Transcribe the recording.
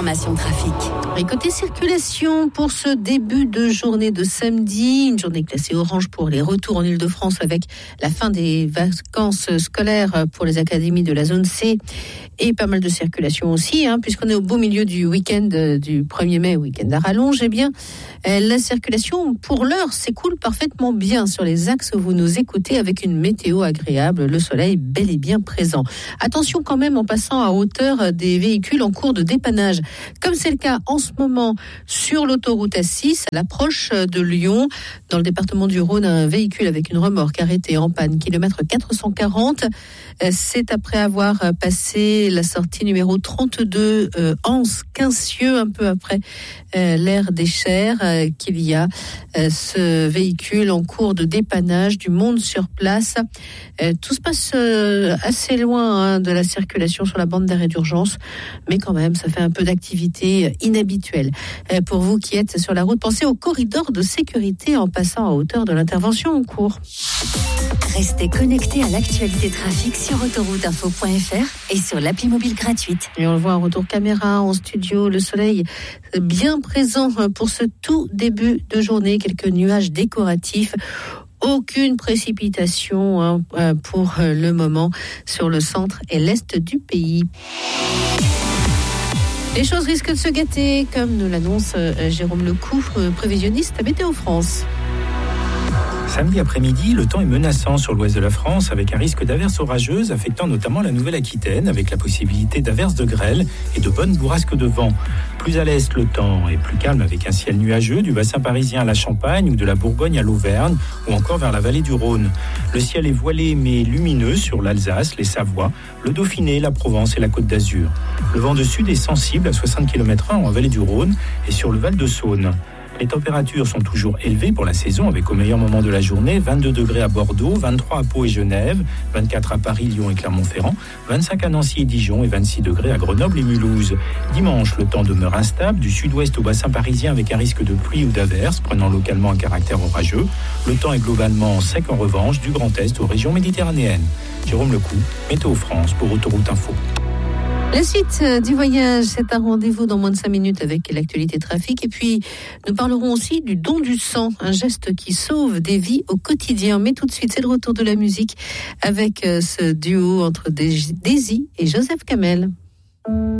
l'information trafic. Et côté circulation, pour ce début de journée de samedi, une journée classée orange pour les retours en Île-de-France avec la fin des vacances scolaires pour les académies de la zone C et pas mal de circulation aussi, puisqu'on est au beau milieu du week-end du 1er mai, week-end à rallonge. Eh bien, la circulation, pour l'heure, s'écoule parfaitement bien sur les axes où vous nous écoutez avec une météo agréable, le soleil bel et bien présent. Attention quand même en passant à hauteur des véhicules en cours de dépannage, comme c'est le cas en ce moment sur l'autoroute A6 à l'approche de Lyon. Dans le département du Rhône, un véhicule avec une remorque arrêtée en panne, kilomètre 440. C'est après avoir passé la sortie numéro 32 Anse-Quincieux, un peu après l'aire des Chers, qu'il y a ce véhicule en cours de dépannage, du monde sur place. Tout se passe assez loin de la circulation sur la bande d'arrêt d'urgence, mais quand même, ça fait un peu d'activité inhabituelle. Pour vous qui êtes sur la route, pensez au corridor de sécurité en passant à hauteur de l'intervention en cours. Restez connectés à l'actualité trafic sur autorouteinfo.fr et sur l'appli mobile gratuite. Et on le voit en retour caméra en studio, le soleil bien présent pour ce tout début de journée, quelques nuages décoratifs. Aucune précipitation pour le moment sur le centre et l'est du pays. Les choses risquent de se gâter, comme nous l'annonce Jérôme Lecou, prévisionniste à Météo France. Samedi après-midi, le temps est menaçant sur l'ouest de la France avec un risque d'averses orageuses affectant notamment la Nouvelle-Aquitaine avec la possibilité d'averses de grêle et de bonnes bourrasques de vent. Plus à l'est, le temps est plus calme avec un ciel nuageux du bassin parisien à la Champagne ou de la Bourgogne à l'Auvergne ou encore vers la vallée du Rhône. Le ciel est voilé mais lumineux sur l'Alsace, les Savoies, le Dauphiné, la Provence et la Côte d'Azur. Le vent de sud est sensible à 60 km/h en vallée du Rhône et sur le Val de Saône. Les températures sont toujours élevées pour la saison avec au meilleur moment de la journée 22 degrés à Bordeaux, 23 à Pau et Genève, 24 à Paris, Lyon et Clermont-Ferrand, 25 à Nancy et Dijon et 26 degrés à Grenoble et Mulhouse. Dimanche, le temps demeure instable du sud-ouest au bassin parisien avec un risque de pluie ou d'averse prenant localement un caractère orageux. Le temps est globalement sec en revanche du Grand Est aux régions méditerranéennes. Jérôme Lecou, Météo France pour Autoroute Info. La suite du voyage, c'est un rendez-vous dans moins de 5 minutes avec l'actualité trafic. Et puis, nous parlerons aussi du don du sang, un geste qui sauve des vies au quotidien. Mais tout de suite, c'est le retour de la musique avec ce duo entre Daisy et Joseph Kamel.